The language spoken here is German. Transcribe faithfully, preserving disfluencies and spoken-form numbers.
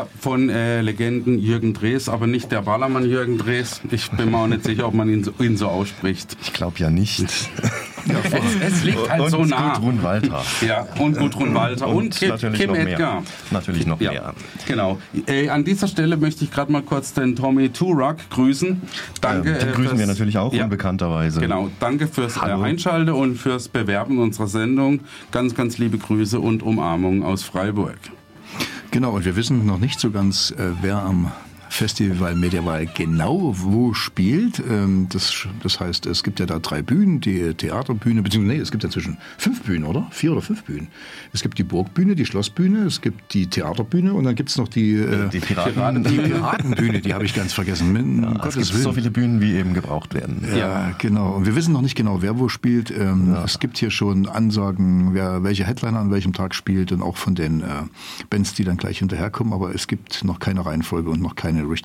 Ja, von äh, Legenden Jürgen Drees, aber nicht der Ballermann Jürgen Drees. Ich bin mir auch nicht sicher, ob man ihn so, ihn so ausspricht. Ich glaube ja nicht. Ja, es, es liegt halt und so nah. Gudrun Walter. Ja, und Gudrun Walter und, und Kim, natürlich Kim noch Edgar. Mehr. Natürlich noch ja, mehr. Genau. Äh, an dieser Stelle möchte ich gerade mal kurz den Tommy Turok grüßen. Danke. Ja, den grüßen äh, wir natürlich auch ja, unbekannterweise. Genau. Danke fürs äh, Hallo. Einschalten und fürs Bewerben unserer Sendung. Ganz, ganz liebe Grüße und Umarmung aus Freiburg. Genau, und wir wissen noch nicht so ganz, äh, wer am Festival Medieval genau wo spielt. Ähm, das, das heißt, es gibt ja da drei Bühnen, die Theaterbühne, beziehungsweise nee, es gibt ja zwischen fünf Bühnen, oder? Vier oder fünf Bühnen. Es gibt die Burgbühne, die Schlossbühne, es gibt die Theaterbühne und dann gibt es noch die, äh, die Piraten. die Piratenbühne, die habe ich ganz vergessen. Mit, Ja, es gibt so viele Bühnen, wie eben gebraucht werden. Ja, ja, genau. Und wir wissen noch nicht genau, wer wo spielt. Ähm, ja. Es gibt hier schon Ansagen, wer welche Headliner an welchem Tag spielt und auch von den äh, Bands, die dann gleich hinterherkommen. Aber es gibt noch keine Reihenfolge und noch keine